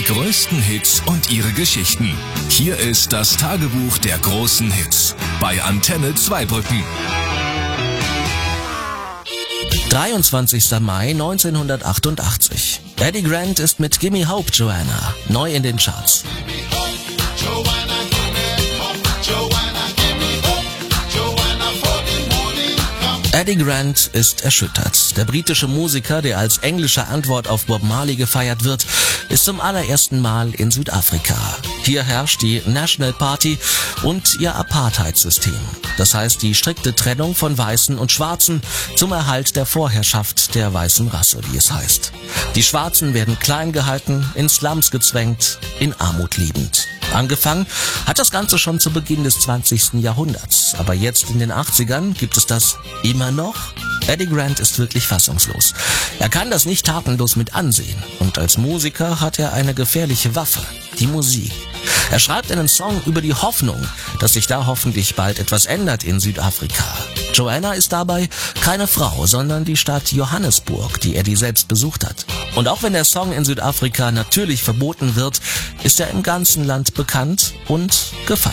größten Hits und ihre Geschichten. Hier ist das Tagebuch der großen Hits bei Antenne Zweibrücken. 23. Mai 1988. Eddie Grant ist mit Gimme Hope, Joanna neu in den Charts. Eddie Grant ist erschüttert. Der britische Musiker, der als englische Antwort auf Bob Marley gefeiert wird, ist zum allerersten Mal in Südafrika. Hier herrscht die National Party und ihr Apartheidssystem. Das heißt die strikte Trennung von Weißen und Schwarzen zum Erhalt der Vorherrschaft der weißen Rasse, wie es heißt. Die Schwarzen werden klein gehalten, in Slums gezwängt, in Armut lebend. Angefangen hat das Ganze schon zu Beginn des 20. Jahrhunderts. Aber jetzt in den 80ern gibt es das immer noch? Eddie Grant ist wirklich fassungslos. Er kann das nicht tatenlos mit ansehen. Und als Musiker hat er eine gefährliche Waffe, die Musik. Er schreibt einen Song über die Hoffnung, dass sich da hoffentlich bald etwas ändert in Südafrika. Joanna ist dabei keine Frau, sondern die Stadt Johannesburg, die Eddie selbst besucht hat. Und auch wenn der Song in Südafrika natürlich verboten wird, ist er im ganzen Land bekannt und gefeiert.